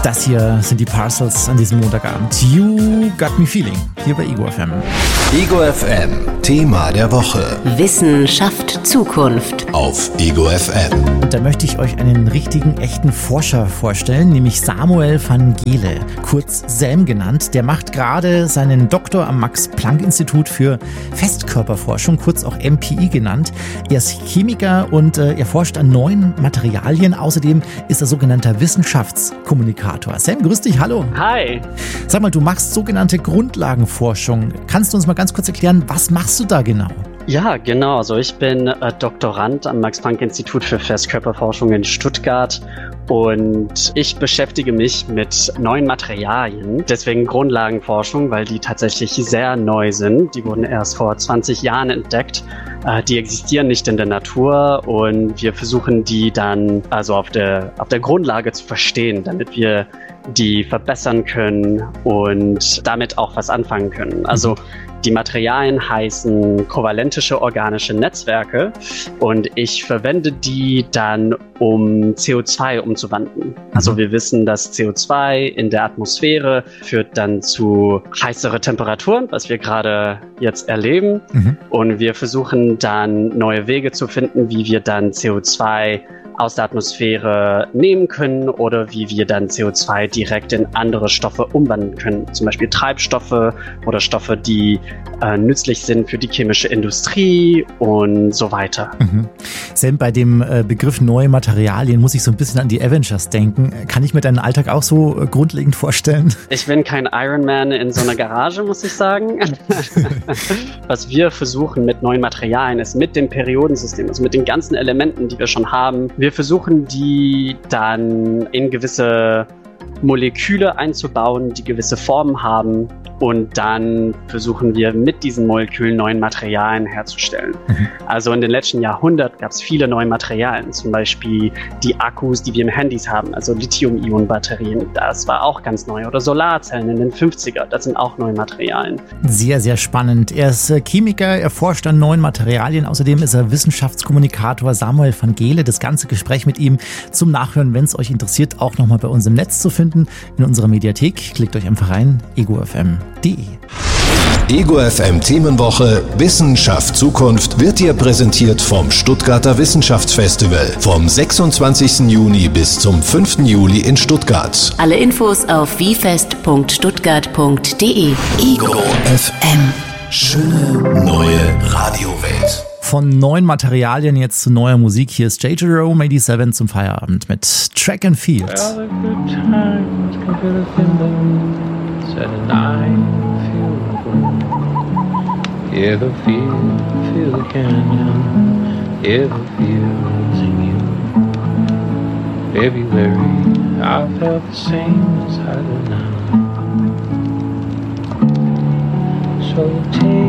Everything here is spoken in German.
Das hier sind die Parcels an diesem Montagabend. You Got Me Feeling, hier bei Ego FM. Ego FM, Thema der Woche. Wissenschaft Zukunft. Auf Ego FM. Und da möchte ich euch einen richtigen, echten Forscher vorstellen, nämlich Samuel van Gele, kurz Sam genannt. Der macht gerade seinen Doktor am Max-Planck-Institut für Festkörperforschung, kurz auch MPI genannt. Er ist Chemiker und er forscht an neuen Materialien. Außerdem ist er sogenannter Wissenschaftskommunikator. Sam, grüß dich, hallo. Hi. Sag mal, du machst sogenannte Grundlagenforschung. Kannst du uns mal ganz kurz erklären, was machst du da genau? Ja, genau. Also ich bin Doktorand am Max-Planck-Institut für Festkörperforschung in Stuttgart und ich beschäftige mich mit neuen Materialien. Deswegen Grundlagenforschung, weil die tatsächlich sehr neu sind. Die wurden erst vor 20 Jahren entdeckt. Die existieren nicht in der Natur und wir versuchen die dann also auf der Grundlage zu verstehen, damit wir die verbessern können und damit auch was anfangen können. Also die Materialien heißen kovalentische organische Netzwerke und ich verwende die dann, um CO2 umzuwandeln. Also wir wissen, dass CO2 in der Atmosphäre führt dann zu heißere Temperaturen, was wir gerade jetzt erleben. Und wir versuchen dann neue Wege zu finden, wie wir dann CO2 aus der Atmosphäre nehmen können oder wie wir dann CO2 direkt in andere Stoffe umwandeln können. Zum Beispiel Treibstoffe oder Stoffe, die nützlich sind für die chemische Industrie und so weiter. Sam, bei dem Begriff neue Materialien muss ich so ein bisschen an die Avengers denken. Kann ich mir deinen Alltag auch so grundlegend vorstellen? Ich bin kein Iron Man in so einer Garage, muss ich sagen. Was wir versuchen mit neuen Materialien ist mit dem Periodensystem, also mit den ganzen Elementen, die wir schon haben. Wir versuchen die dann in gewisse Moleküle einzubauen, die gewisse Formen haben und dann versuchen wir mit diesen Molekülen neuen Materialien herzustellen. Also in den letzten Jahrhunderten gab es viele neue Materialien, zum Beispiel die Akkus, die wir im Handys haben, also Lithium-Ionen-Batterien, das war auch ganz neu, oder Solarzellen in den 50er, das sind auch neue Materialien. Sehr, sehr spannend. Er ist Chemiker, er forscht an neuen Materialien, außerdem ist er Wissenschaftskommunikator Samuel van Gele. Das ganze Gespräch mit ihm zum Nachhören, wenn es euch interessiert, auch nochmal bei uns im Netz zu finden, in unserer Mediathek. Klickt euch einfach rein, egofm.de. Ego FM Themenwoche Wissenschaft Zukunft wird dir präsentiert vom Stuttgarter Wissenschaftsfestival vom 26. Juni bis zum 5. Juli in Stuttgart. Alle Infos auf wiefest.stuttgart.de. Ego FM. Schöne neue Radiowelt. Von neuen Materialien jetzt zu neuer Musik. Hier ist J. Jerome 87 zum Feierabend mit Track and Field. Hear the field, feel the canyon, hear the fields in you. February, I felt the same as I do now. So take